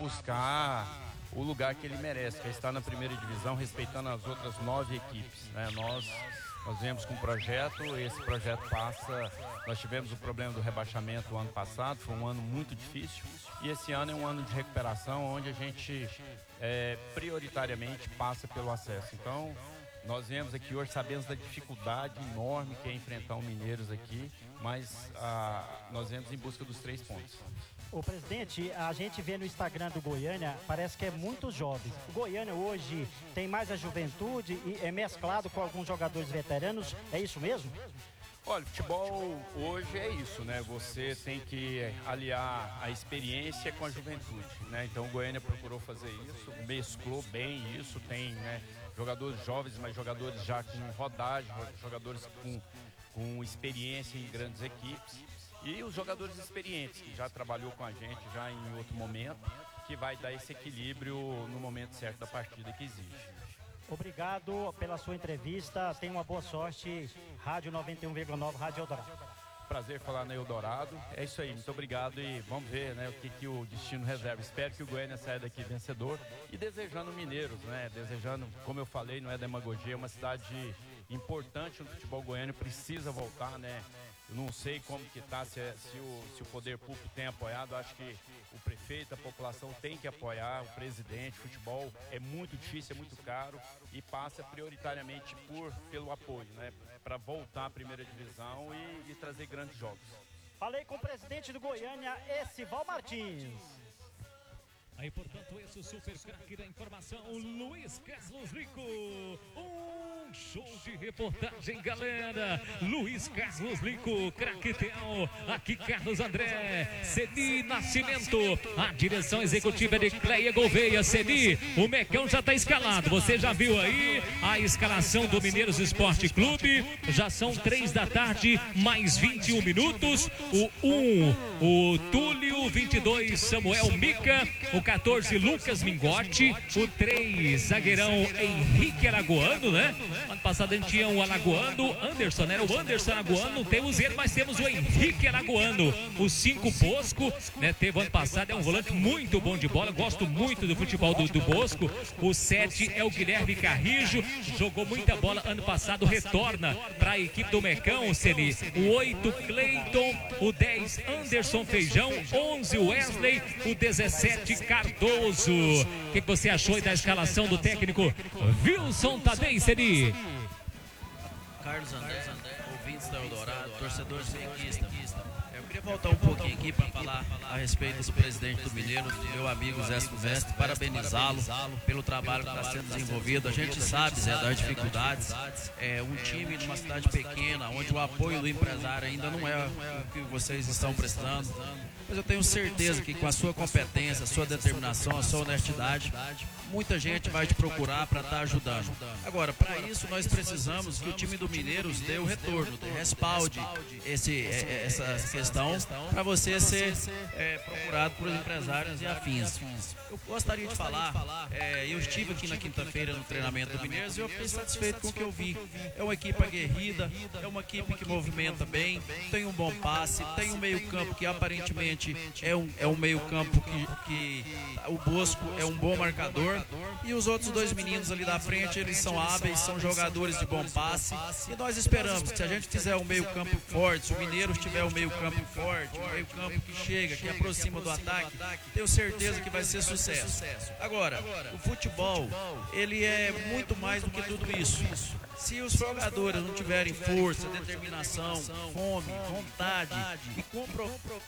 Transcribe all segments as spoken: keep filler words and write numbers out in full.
buscar o lugar que ele merece, que é estar na primeira divisão, respeitando as outras nove equipes, né? Nós, nós viemos com um projeto, esse projeto passa, nós tivemos o problema do rebaixamento o ano passado, foi um ano muito difícil, e esse ano é um ano de recuperação, onde a gente é, prioritariamente passa pelo acesso. Então, nós viemos aqui hoje, sabemos da dificuldade enorme que é enfrentar o Mineiros aqui, mas ah, nós viemos em busca dos três pontos. Ô presidente, a gente vê no Instagram do Goiânia, parece que é muitos jovens. O Goiânia hoje tem mais a juventude e é mesclado com alguns jogadores veteranos, é isso mesmo? Olha, futebol hoje é isso, né? Você tem que aliar a experiência com a juventude, né? Então o Goiânia procurou fazer isso, mesclou bem isso, tem, né, jogadores jovens, mas jogadores já com rodagem, jogadores com, com experiência em grandes equipes. E os jogadores experientes, que já trabalhou com a gente já em outro momento, que vai dar esse equilíbrio no momento certo da partida que exige. Obrigado pela sua entrevista, tenha uma boa sorte, Rádio noventa e um vírgula nove, Rádio Eldorado. Prazer falar na Eldorado, é isso aí, muito obrigado e vamos ver, né, o que, que o destino reserva. Espero que o Goiânia saia daqui vencedor e desejando Mineiros, né, desejando, como eu falei, não é demagogia, é uma cidade importante no futebol goiano, precisa voltar, né. Eu não sei como que está, se, é, se, o, se o poder público tem apoiado, acho que o prefeito, a população tem que apoiar, o presidente, o futebol é muito difícil, é muito caro e passa prioritariamente por, pelo apoio, né, para voltar à primeira divisão e, e trazer grandes jogos. Falei com o presidente do Goiânia, Esival Martins. Aí, portanto, esse é o super craque da informação, Luiz Carlos Lico. Um show de reportagem, galera. Luiz Carlos Lico, craquetel. Aqui, Carlos André, Ceni Nascimento. A direção executiva é de Cleia Gouveia. Ceni, o Mecão já está escalado. Você já viu aí a escalação do Mineiros Esporte Clube. Já são três da tarde, mais vinte e um minutos. O um, o Túlio, vinte e dois, Samuel Mica. O quatorze, Lucas Mingotti. O três, zagueirão Henrique Alagoano, né? Ano passado a gente tinha o Alagoano, Anderson, era o Anderson Alagoano. Não temos ele, mas temos o Henrique Alagoano. O cinco, Bosco, né? Teve ano passado, é um volante muito bom de bola. Gosto muito do futebol do, do Bosco. O sete é o Guilherme Carrijo. Jogou muita bola ano passado, retorna para a equipe do Mecão, Ceni. O oito, Cleiton. O dez, Anderson Feijão. onze, Wesley. O dezessete, Cardoso. O que, que você achou aí da escalação do técnico Wilson Tadei, Ceni? Carlos André, ouvintes da Eldorado, torcedores benquistas. Eu queria voltar um pouquinho aqui para falar a respeito do presidente do Mineiros, meu amigo Zé Silvestre, parabenizá-lo pelo trabalho que está sendo desenvolvido. A gente sabe, Zé, das dificuldades. É um time numa cidade pequena, onde o apoio do empresário ainda não é o que vocês estão precisando. Mas eu tenho certeza que com a sua competência, a sua determinação, a sua honestidade, muita gente vai te procurar para estar ajudando. Agora, para isso nós precisamos que o time do Mineiros dê o retorno, dê respalde esse, essa questão para você ser é, procurado por empresários e afins. Eu gostaria de falar, é, eu estive aqui na quinta-feira no treinamento do Mineiros e eu fiquei satisfeito com o que eu vi. É uma equipe aguerrida, é uma equipe que movimenta bem, tem um bom passe, tem um meio-campo que aparentemente é um, é um meio-campo que, que o Bosco é um bom marcador. E os outros dois meninos ali da frente, eles são hábeis, são jogadores de bom passe. E nós esperamos que se a gente fizer um meio campo forte, se o Mineiros tiver um meio campo forte, um meio campo que chega, que aproxima do ataque, tenho certeza que vai ser sucesso. Agora, o futebol, ele é muito mais do que tudo isso. Se os jogadores não tiverem força, determinação, fome, vontade e compromisso,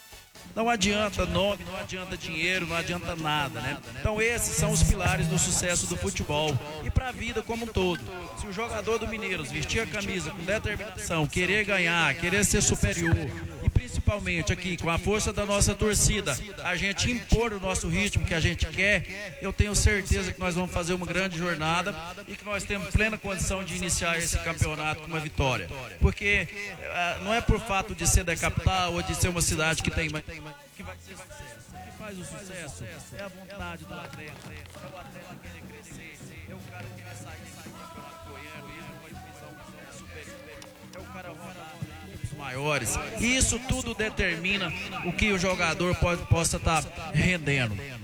não adianta nome, não adianta dinheiro, não adianta nada, né? Então esses são os pilares do sucesso do futebol e para a vida como um todo. Se o jogador do Mineiros vestir a camisa com determinação, querer ganhar, querer ser superior e principalmente aqui com a força da nossa torcida, a gente impor o nosso ritmo que a gente quer, eu tenho certeza que nós vamos fazer uma grande jornada e que nós temos plena condição de iniciar esse campeonato com uma vitória. Porque uh, não é por fato de ser da capital ou de ser uma cidade que tem que vai ser sucesso. O que faz o sucesso é a vontade do atleta, é o atleta querer crescer, é o cara que vai sair do campeonato goiano, ir para uma divisão superior, é o cara rodar equipes maiores. E isso tudo determina o que o jogador pode, possa estar rendendo.